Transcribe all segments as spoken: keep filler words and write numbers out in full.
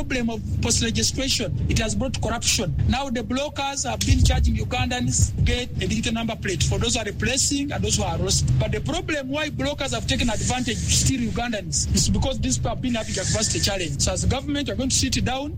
problem of post-registration. It has brought corruption. Now the blockers have been charging Ugandans to get a digital number plate for those who are replacing and those who are lost. But the problem why blockers have taken advantage to steal Ugandans is because these people have been having a capacity challenge. So as a government, we're going to sit down.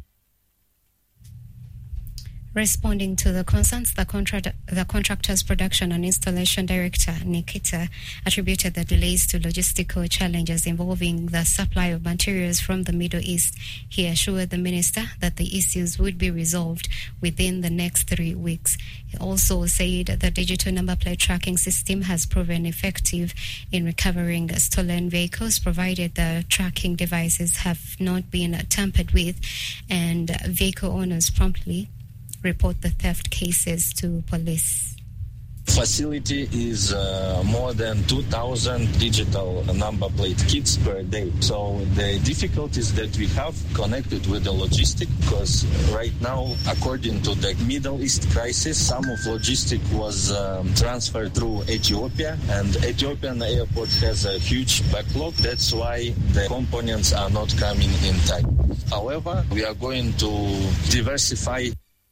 Responding to the concerns, the, contract, the contractor's production and installation director, Nikita, attributed the delays to logistical challenges involving the supply of materials from the Middle East. He assured the minister that the issues would be resolved within the next three weeks. He also said the digital number plate tracking system has proven effective in recovering stolen vehicles, provided the tracking devices have not been tampered with and vehicle owners promptly report the theft cases to police. Facility is uh, more than two thousand digital number plate kits per day. So the difficulties that we have connected with the logistic, because right now, according to the Middle East crisis, some of logistic was um, transferred through Ethiopia, and Ethiopian airport has a huge backlog. That's why the components are not coming in time. However, we are going to diversify.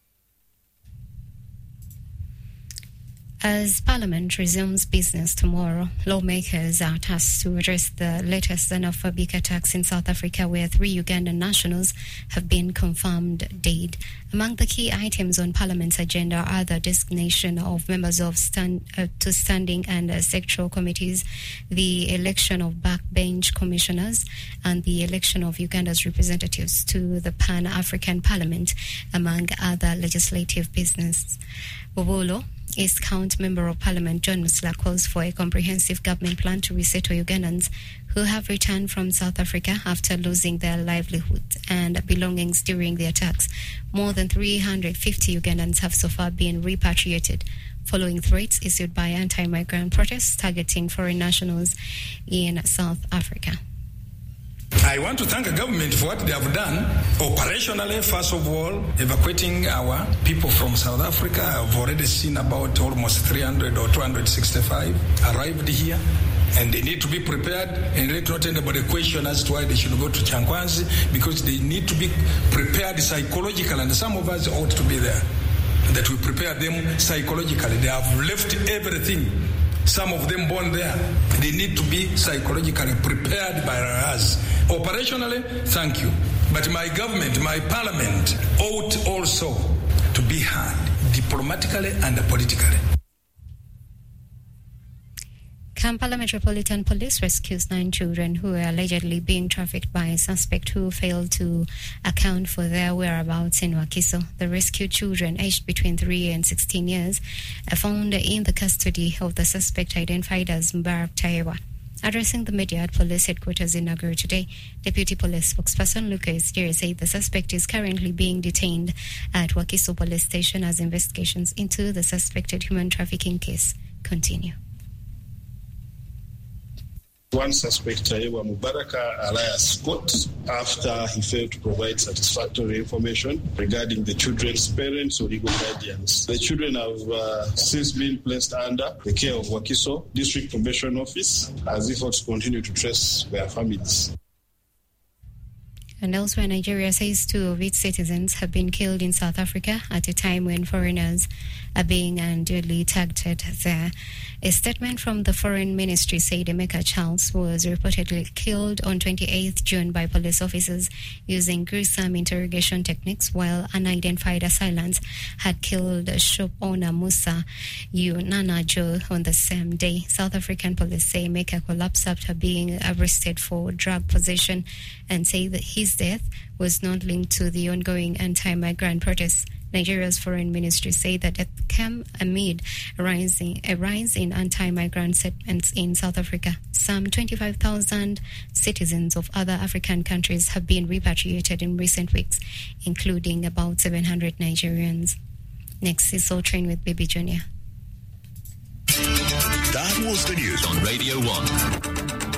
As Parliament resumes business tomorrow, lawmakers are tasked to address the latest xenophobic attacks in South Africa, where three Ugandan nationals have been confirmed dead. Among the key items on Parliament's agenda are the designation of members of stand, uh, to standing and uh, sectoral committees, the election of backbench commissioners, and the election of Uganda's representatives to the Pan-African Parliament, among other legislative business. Bobolo, East County Member of Parliament John Musla, calls for a comprehensive government plan to resettle Ugandans who have returned from South Africa after losing their livelihoods and belongings during the attacks. More than three hundred fifty Ugandans have so far been repatriated following threats issued by anti-migrant protests targeting foreign nationals in South Africa. I want to thank the government for what they have done. Operationally, first of all, evacuating our people from South Africa. I've already seen about almost three hundred or two hundred sixty-five arrived here. And they need to be prepared, and let not anybody question as to why they should go to Changwanzi, because they need to be prepared psychologically, and some of us ought to be there, that we prepare them psychologically. They have left everything. Some of them born there. They need to be psychologically prepared by us. Operationally, thank you. But my government, my parliament, ought also to be heard diplomatically and politically. Kampala Metropolitan Police rescues nine children who were allegedly being trafficked by a suspect who failed to account for their whereabouts in Wakiso. The rescued children, aged between three and sixteen years, are found in the custody of the suspect identified as Mubarak Tayewa. Addressing the media at police headquarters in Naguru today, Deputy Police Spokesperson Lucas Jerry said the suspect is currently being detained at Wakiso Police Station as investigations into the suspected human trafficking case continue. One suspect, Tayewa Mubaraka alias Scott, after he failed to provide satisfactory information regarding the children's parents or legal guardians. The children have uh, since been placed under the care of Wakiso District Probation Office as efforts continue to trace their families. And elsewhere, Nigeria says two of its citizens have been killed in South Africa at a time when foreigners are being unduly targeted there. A statement from the Foreign Ministry said Emeka Charles was reportedly killed on twenty-eighth June by police officers using gruesome interrogation techniques, while unidentified assailants had killed shop owner Musa Yunana Joe on the same day. South African police say Emeka collapsed after being arrested for drug possession and say that his death was not linked to the ongoing anti-migrant protests. Nigeria's foreign ministry said that it came amid a rise in, a rise in anti-migrant sentiments in South Africa. Some twenty-five thousand citizens of other African countries have been repatriated in recent weeks, including about seven hundred Nigerians. Next is Soul Train with Baby Junior. That was the news on Radio one.